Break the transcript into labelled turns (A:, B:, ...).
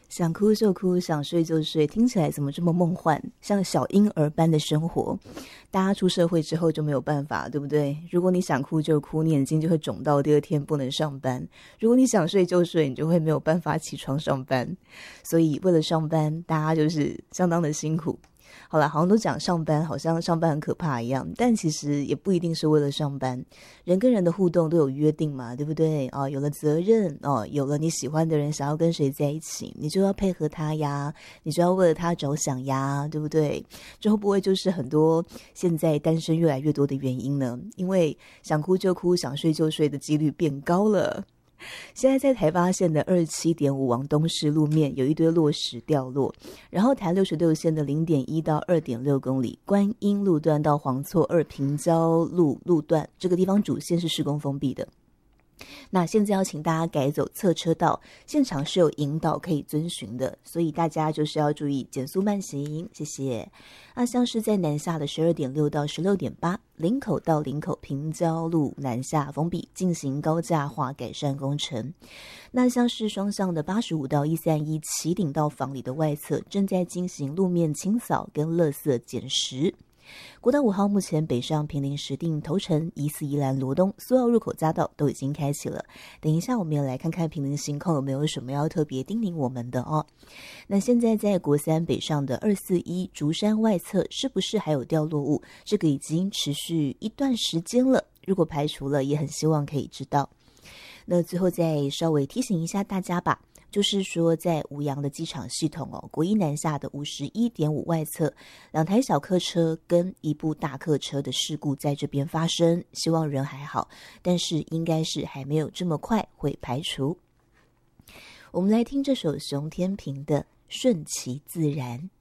A: 想哭就哭，想睡就睡，听起来怎么这么梦幻，像小婴儿般的生活。大家出社会之后就没有办法，对不对？如果你想哭就哭，你眼睛就会肿到第二天不能上班；如果你想睡就睡，你就会没有办法起床上班。所以为了上班，大家就是相当的辛苦。好了，好像都讲上班，好像上班很可怕一样，但其实也不一定是为了上班。人跟人的互动都有约定嘛，对不对？有了责任有了你喜欢的人想要跟谁在一起，你就要配合他呀，你就要为了他着想呀，对不对？这会不会就是很多现在单身越来越多的原因呢？因为想哭就哭，想睡就睡的几率变高了。现在在台八线的27.5往东市路面有一堆落石掉落，然后台66线的0.1到2.6公里观音路段到黄厝2平交路段，这个地方主线是施工封闭的。那现在要请大家改走侧车道，现场是有引导可以遵循的，所以大家就是要注意减速慢行，谢谢。像是在南下的12.6到16.8，林口到林口平交路南下封闭，进行高架化改善工程。那像是双向的85到131旗顶到房里的外侧，正在进行路面清扫跟垃圾捡拾。国道5号目前北上坪林石碇头城宜四宜兰罗东苏澳入口匝道都已经开启了，等一下我们也来看看坪林行控有没有什么要特别叮咛我们的哦。那现在在国三北上的241竹山外侧是不是还有掉落物？这个已经持续一段时间了，如果排除了也很希望可以知道。那最后再稍微提醒一下大家吧，就是说在吴阳的机场系统国一南下的51.5外侧2台小客车跟一部大客车的事故在这边发生，希望人还好，但是应该是还没有这么快会排除。我们来听这首熊天平的顺其自然。